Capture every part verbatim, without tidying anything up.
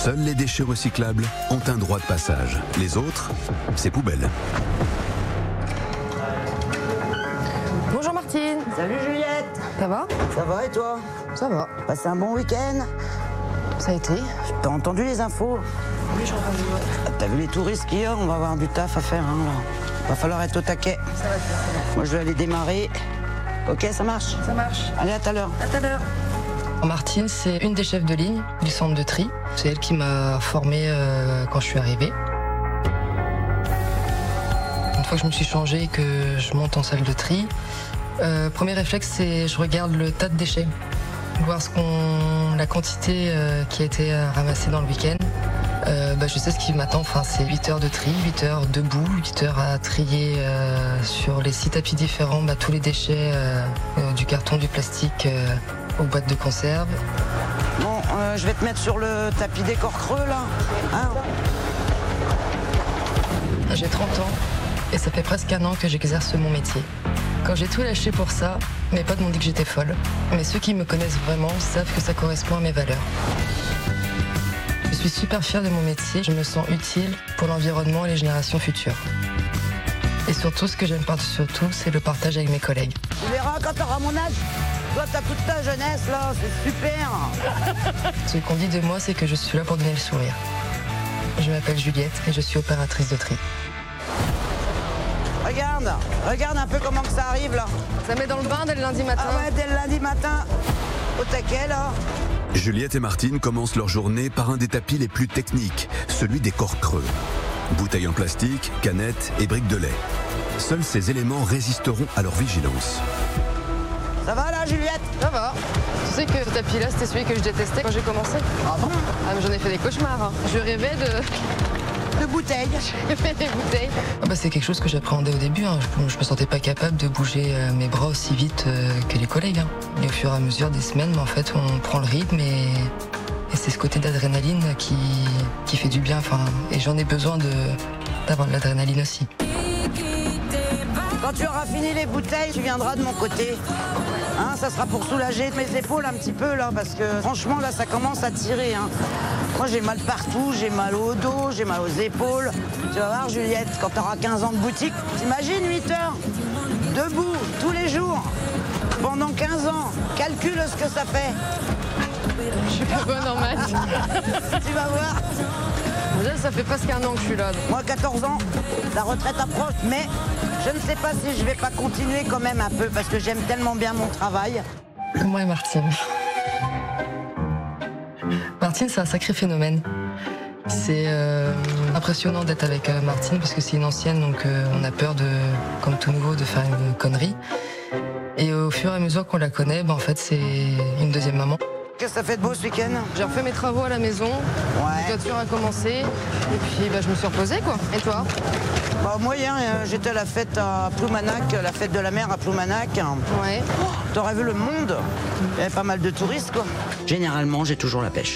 Seuls les déchets recyclables ont un droit de passage. Les autres, c'est poubelle. Bonjour Martine. Salut Juliette. Ça va? Ça va et toi? Ça va. Passé un bon week-end? Ça a été. T'as entendu les infos? Oui, j'ai entendu. Ouais. T'as vu les touristes qu'il y a? On va avoir du taf à faire. Hein, là. Va falloir être au taquet. Ça va bien. Moi je vais aller démarrer. Ok, ça marche? Ça marche. Allez, à tout à l'heure. À tout à l'heure. Martine, c'est une des chefs de ligne du centre de tri. C'est elle qui m'a formée euh, quand je suis arrivée. Une fois que je me suis changée et que je monte en salle de tri, euh, premier réflexe, c'est je regarde le tas de déchets, voir ce qu'on, la quantité euh, qui a été ramassée dans le week-end. Euh, bah, je sais ce qui m'attend, enfin, c'est huit heures de tri, huit heures debout, huit heures à trier euh, sur les six tapis différents, bah, tous les déchets, euh, euh, du carton, du plastique, euh, aux boîtes de conserve. Bon, euh, je vais te mettre sur le tapis des corps creux là. Hein? J'ai trente ans et ça fait presque un an que j'exerce mon métier. Quand j'ai tout lâché pour ça, mes potes m'ont dit que j'étais folle. Mais ceux qui me connaissent vraiment savent que ça correspond à mes valeurs. Je suis super fière de mon métier, je me sens utile pour l'environnement et les générations futures. Et surtout, ce que j'aime par-dessus tout, c'est le partage avec mes collègues. Tu verras quand t'auras mon âge. Toi, t'as toute ta jeunesse là, c'est super. Ce qu'on dit de moi, c'est que je suis là pour donner le sourire. Je m'appelle Juliette et je suis opératrice de tri. Regarde, regarde un peu comment que ça arrive là. Ça met dans le bain dès le lundi matin. Ah ouais, dès le lundi matin, au taquet là. Juliette et Martine commencent leur journée par un des tapis les plus techniques, celui des corps creux. Bouteilles en plastique, canettes et briques de lait. Seuls ces éléments résisteront à leur vigilance. Ça va là, Juliette? Ça va. Tu sais que ce tapis-là, c'était celui que je détestais quand j'ai commencé. Ah bon? Ah, mais j'en ai fait des cauchemars. Hein. Je rêvais de... De bouteilles. Je rêvais des bouteilles. Ah bah, c'est quelque chose que j'appréhendais au début. Hein. Je, je me sentais pas capable de bouger euh, mes bras aussi vite euh, que les collègues. Hein. Et au fur et à mesure des semaines, en fait, on prend le rythme et, et c'est ce côté d'adrénaline qui, qui fait du bien. Enfin, et j'en ai besoin de, d'avoir de l'adrénaline aussi. Quand tu auras fini les bouteilles, tu viendras de mon côté. Hein, ça sera pour soulager mes épaules un petit peu là, parce que franchement là, ça commence à tirer. Hein. Moi j'ai mal partout, j'ai mal au dos, j'ai mal aux épaules. Tu vas voir Juliette, quand tu auras quinze ans de boutique, t'imagines huit heures, debout, tous les jours, pendant quinze ans. Calcule ce que ça fait. Je suis pas bonne en maths. Tu vas voir. Déjà, ça fait presque un an que je suis là. Moi quatorze ans, la retraite approche, mais je ne sais pas si je vais pas continuer quand même un peu, parce que j'aime tellement bien mon travail. Moi et Martine. Martine, c'est un sacré phénomène. C'est euh, impressionnant d'être avec euh, Martine parce que c'est une ancienne, donc euh, on a peur de, comme tout nouveau, de faire une connerie. Et au fur et à mesure qu'on la connaît, ben, en fait, c'est une deuxième maman. Qu'est-ce que ça fait de beau ce week-end? J'ai refait mes travaux à la maison. Ouais. La toiture a commencé. Et puis, bah, je me suis reposée, quoi. Et toi? Bah, moyen, euh, j'étais à la fête à Ploumanac, la fête de la mer à Ploumanac. Ouais. Oh, t'aurais vu le monde? Il y avait pas mal de touristes, quoi. Généralement, j'ai toujours la pêche.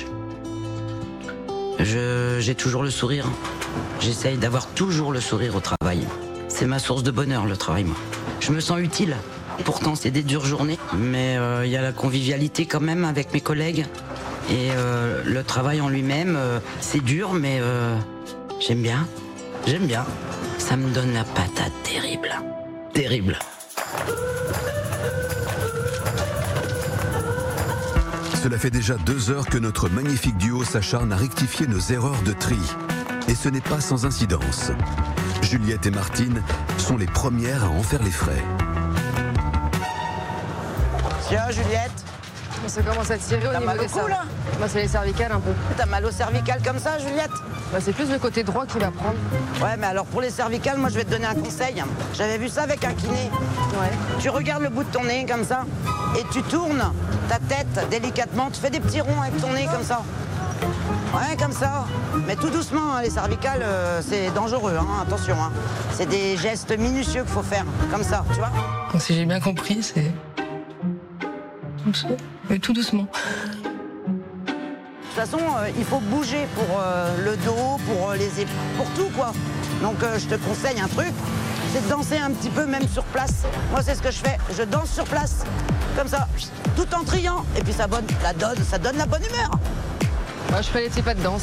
Je, j'ai toujours le sourire. J'essaye d'avoir toujours le sourire au travail. C'est ma source de bonheur, le travail, moi. Je me sens utile. Pourtant, c'est des dures journées, mais il euh, y a la convivialité quand même avec mes collègues. Et euh, le travail en lui-même, euh, c'est dur, mais euh, j'aime bien. J'aime bien. Ça me donne la patate terrible. Terrible. Cela fait déjà deux heures que notre magnifique duo s'acharne à rectifier nos erreurs de tri. Et ce n'est pas sans incidence. Juliette et Martine sont les premières à en faire les frais. Tiens, Juliette, Ça commence à tirer au t'as niveau mal au des cou, cervicales. là? Bah, c'est les cervicales un peu. T'as mal au cervical comme ça, Juliette? Bah, c'est plus le côté droit qui va prendre. Ouais, mais alors pour les cervicales, moi je vais te donner un conseil. J'avais vu ça avec un kiné. Ouais. Tu regardes le bout de ton nez comme ça et tu tournes ta tête délicatement. Tu fais des petits ronds avec ton nez comme ça. Ouais, comme ça. Mais tout doucement, hein, les cervicales, euh, c'est dangereux, hein, attention. Hein. C'est des gestes minutieux qu'il faut faire, comme ça, tu vois. Donc si j'ai bien compris, c'est... Mais tout doucement. De toute façon, euh, il faut bouger pour euh, le dos, pour euh, les épaules, pour tout, quoi. Donc euh, je te conseille un truc, c'est de danser un petit peu même sur place. Moi, c'est ce que je fais. Je danse sur place, comme ça, tout en triant. Et puis ça, bonne, la donne, ça donne la bonne humeur. Moi, je fais les petits pas de danse.